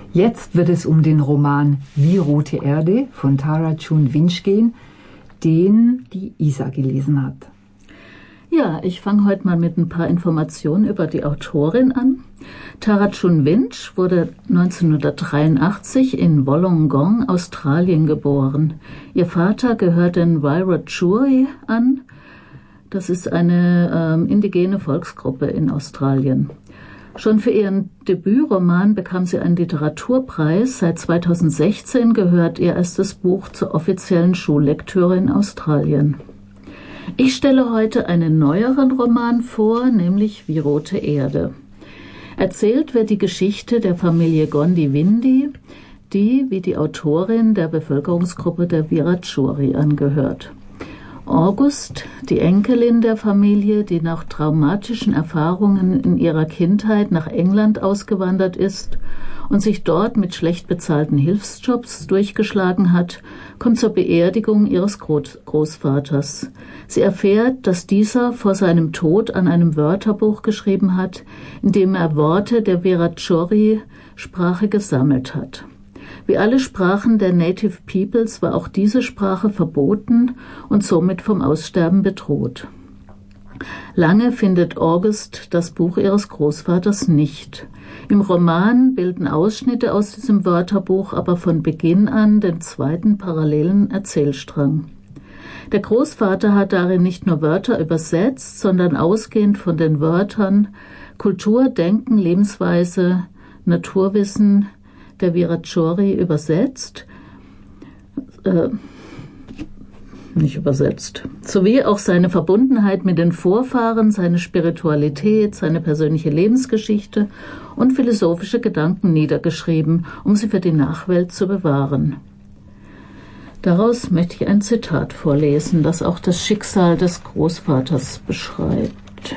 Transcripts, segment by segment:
Jetzt wird es um den Roman Wie rote Erde von Tara Chun Winch gehen, den die Isa gelesen hat. Ja, ich fange heute mal mit ein paar Informationen über die Autorin an. Tara Chun Winch wurde 1983 in Wollongong, Australien geboren. Ihr Vater gehört den Wiradjuri an. Das ist eine indigene Volksgruppe in Australien. Schon für ihren Debütroman bekam sie einen Literaturpreis. Seit 2016 gehört ihr erstes Buch zur offiziellen Schullektüre in Australien. Ich stelle heute einen neueren Roman vor, nämlich Wie rote Erde. Erzählt wird die Geschichte der Familie Gondi-Windi, die, wie die Autorin, der Bevölkerungsgruppe der Wiradjuri angehört. August, die Enkelin der Familie, die nach traumatischen Erfahrungen in ihrer Kindheit nach England ausgewandert ist und sich dort mit schlecht bezahlten Hilfsjobs durchgeschlagen hat, kommt zur Beerdigung ihres Großvaters. Sie erfährt, dass dieser vor seinem Tod an einem Wörterbuch geschrieben hat, in dem er Worte der Wiradjuri-Sprache gesammelt hat. Wie alle Sprachen der Native Peoples war auch diese Sprache verboten und somit vom Aussterben bedroht. Lange findet August das Buch ihres Großvaters nicht. Im Roman bilden Ausschnitte aus diesem Wörterbuch aber von Beginn an den zweiten parallelen Erzählstrang. Der Großvater hat darin nicht nur Wörter übersetzt, sondern ausgehend von den Wörtern Kultur, Denken, Lebensweise, Naturwissen der Wiradjuri sowie auch seine Verbundenheit mit den Vorfahren, seine Spiritualität, seine persönliche Lebensgeschichte und philosophische Gedanken niedergeschrieben, um sie für die Nachwelt zu bewahren. Daraus möchte ich ein Zitat vorlesen, das auch das Schicksal des Großvaters beschreibt.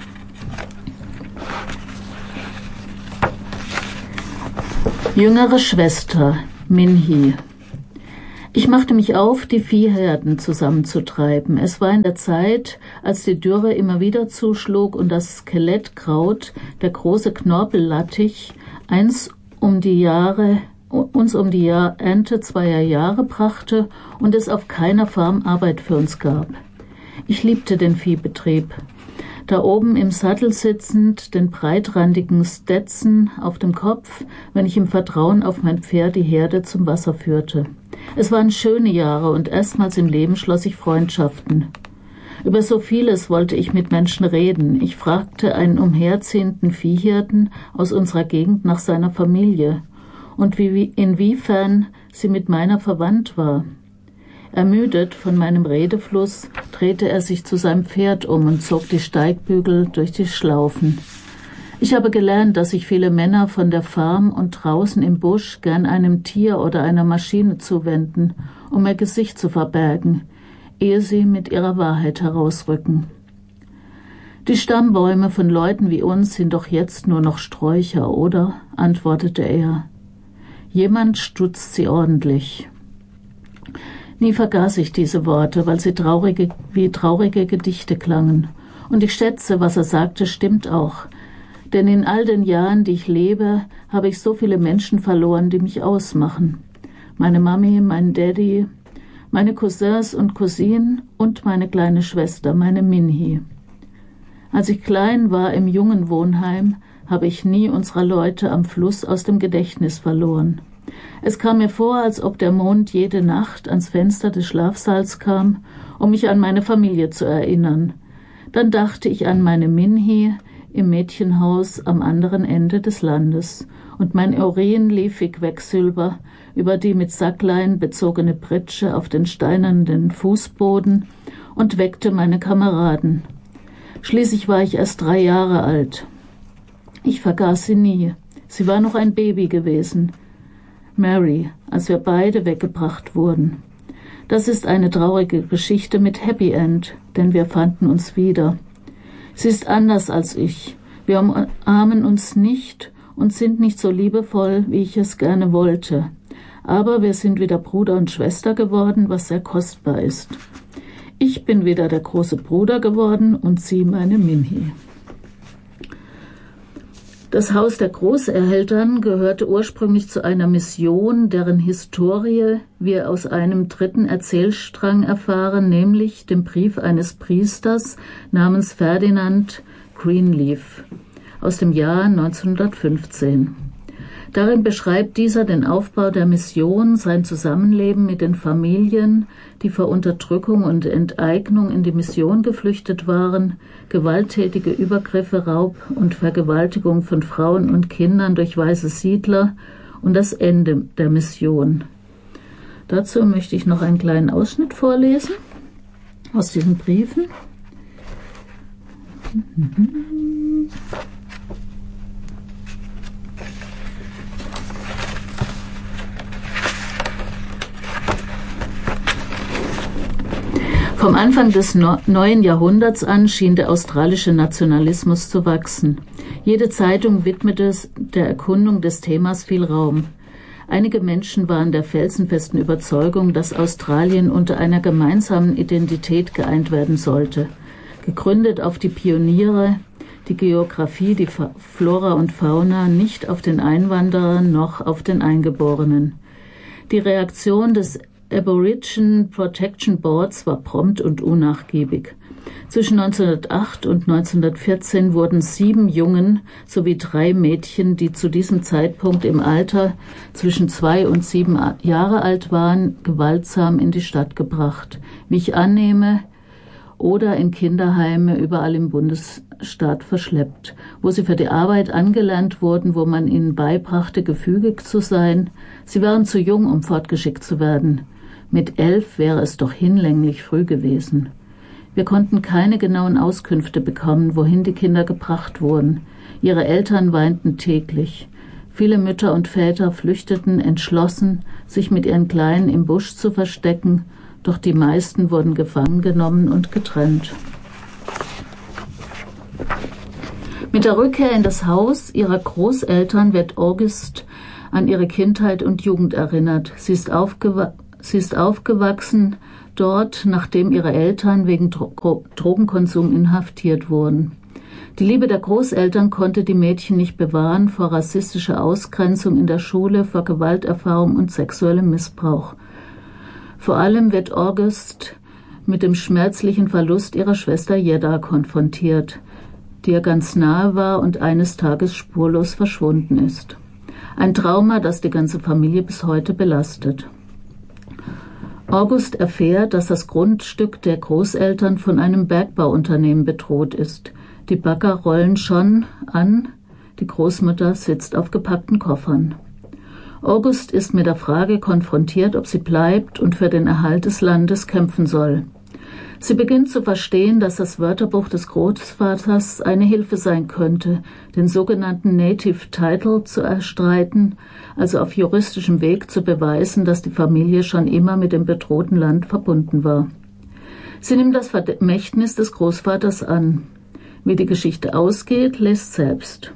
Jüngere Schwester, Minhee. Ich machte mich auf, die Viehherden zusammenzutreiben. Es war in der Zeit, als die Dürre immer wieder zuschlug und das Skelettkraut, der große Knorpellattich, uns um die Ernte zweier Jahre brachte und es auf keiner Farm Arbeit für uns gab. Ich liebte den Viehbetrieb. Da oben im Sattel sitzend, den breitrandigen Stetson auf dem Kopf, wenn ich im Vertrauen auf mein Pferd die Herde zum Wasser führte. Es waren schöne Jahre und erstmals im Leben schloss ich Freundschaften. Über so vieles wollte ich mit Menschen reden. Ich fragte einen umherziehenden Viehhirten aus unserer Gegend nach seiner Familie und inwiefern sie mit meiner verwandt war. Ermüdet von meinem Redefluss drehte er sich zu seinem Pferd um und zog die Steigbügel durch die Schlaufen. Ich habe gelernt, dass sich viele Männer von der Farm und draußen im Busch gern einem Tier oder einer Maschine zuwenden, um ihr Gesicht zu verbergen, ehe sie mit ihrer Wahrheit herausrücken. Die Stammbäume von Leuten wie uns sind doch jetzt nur noch Sträucher, oder? Antwortete er. Jemand stutzt sie ordentlich. Nie vergaß ich diese Worte, weil sie wie traurige Gedichte klangen. Und ich schätze, was er sagte, stimmt auch. Denn in all den Jahren, die ich lebe, habe ich so viele Menschen verloren, die mich ausmachen. Meine Mami, mein Daddy, meine Cousins und Cousinen und meine kleine Schwester, meine Minhee. Als ich klein war im Jungenwohnheim, habe ich nie unserer Leute am Fluss aus dem Gedächtnis verloren. Es kam mir vor, als ob der Mond jede Nacht ans Fenster des Schlafsaals kam, um mich an meine Familie zu erinnern. Dann dachte ich an meine Minhee im Mädchenhaus am anderen Ende des Landes, und mein Urin lief wie Quecksilber über die mit Sacklein bezogene Pritsche auf den steinernen Fußboden und weckte meine Kameraden. Schließlich war ich erst 3 Jahre alt. Ich vergaß sie nie. Sie war noch ein Baby gewesen. Mary, als wir beide weggebracht wurden. Das ist eine traurige Geschichte mit Happy End, denn wir fanden uns wieder. Sie ist anders als ich. Wir umarmen uns nicht und sind nicht so liebevoll, wie ich es gerne wollte. Aber wir sind wieder Bruder und Schwester geworden, was sehr kostbar ist. Ich bin wieder der große Bruder geworden und sie meine Minhee. Das Haus der Großeltern gehörte ursprünglich zu einer Mission, deren Historie wir aus einem dritten Erzählstrang erfahren, nämlich dem Brief eines Priesters namens Ferdinand Greenleaf aus dem Jahr 1915. Darin beschreibt dieser den Aufbau der Mission, sein Zusammenleben mit den Familien, die vor Unterdrückung und Enteignung in die Mission geflüchtet waren, gewalttätige Übergriffe, Raub und Vergewaltigung von Frauen und Kindern durch weiße Siedler und das Ende der Mission. Dazu möchte ich noch einen kleinen Ausschnitt vorlesen aus diesen Briefen. Vom Anfang des neuen Jahrhunderts an schien der australische Nationalismus zu wachsen. Jede Zeitung widmete der Erkundung des Themas viel Raum. Einige Menschen waren der felsenfesten Überzeugung, dass Australien unter einer gemeinsamen Identität geeint werden sollte, gegründet auf die Pioniere, die Geographie, die Flora und Fauna, nicht auf den Einwanderer noch auf den Eingeborenen. Die Reaktion des Aboriginal Protection Boards war prompt und unnachgiebig. Zwischen 1908 und 1914 wurden 7 Jungen sowie 3 Mädchen, die zu diesem Zeitpunkt im Alter zwischen 2 und 7 Jahre alt waren, gewaltsam in die Stadt gebracht, wie ich annehme, oder in Kinderheime überall im Bundesstaat verschleppt, wo sie für die Arbeit angelernt wurden, wo man ihnen beibrachte, gefügig zu sein. Sie waren zu jung, um fortgeschickt zu werden. Mit 11 wäre es doch hinlänglich früh gewesen. Wir konnten keine genauen Auskünfte bekommen, wohin die Kinder gebracht wurden. Ihre Eltern weinten täglich. Viele Mütter und Väter flüchteten entschlossen, sich mit ihren Kleinen im Busch zu verstecken, doch die meisten wurden gefangen genommen und getrennt. Mit der Rückkehr in das Haus ihrer Großeltern wird August an ihre Kindheit und Jugend erinnert. Sie ist aufgewachsen dort, nachdem ihre Eltern wegen Drogenkonsum inhaftiert wurden. Die Liebe der Großeltern konnte die Mädchen nicht bewahren vor rassistischer Ausgrenzung in der Schule, vor Gewalterfahrung und sexuellem Missbrauch. Vor allem wird August mit dem schmerzlichen Verlust ihrer Schwester Jedda konfrontiert, die ihr ganz nahe war und eines Tages spurlos verschwunden ist. Ein Trauma, das die ganze Familie bis heute belastet. August erfährt, dass das Grundstück der Großeltern von einem Bergbauunternehmen bedroht ist. Die Bagger rollen schon an, die Großmutter sitzt auf gepackten Koffern. August ist mit der Frage konfrontiert, ob sie bleibt und für den Erhalt des Landes kämpfen soll. Sie beginnt zu verstehen, dass das Wörterbuch des Großvaters eine Hilfe sein könnte, den sogenannten Native Title zu erstreiten, also auf juristischem Weg zu beweisen, dass die Familie schon immer mit dem bedrohten Land verbunden war. Sie nimmt das Vermächtnis des Großvaters an. Wie die Geschichte ausgeht, lest selbst.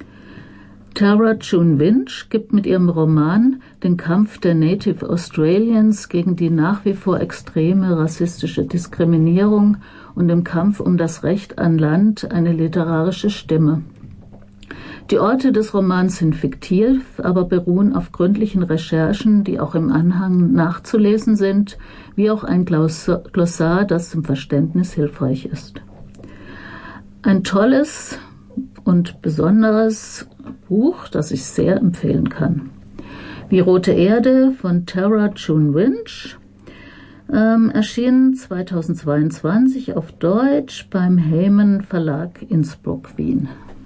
Tara June Winch gibt mit ihrem Roman den Kampf der Native Australians gegen die nach wie vor extreme rassistische Diskriminierung und dem Kampf um das Recht an Land eine literarische Stimme. Die Orte des Romans sind fiktiv, aber beruhen auf gründlichen Recherchen, die auch im Anhang nachzulesen sind, wie auch ein Glossar, das zum Verständnis hilfreich ist. Ein tolles und besonderes Buch, das ich sehr empfehlen kann. Wie Rote Erde von Tara June Winch, erschienen 2022 auf Deutsch beim Heyman Verlag Innsbruck, Wien.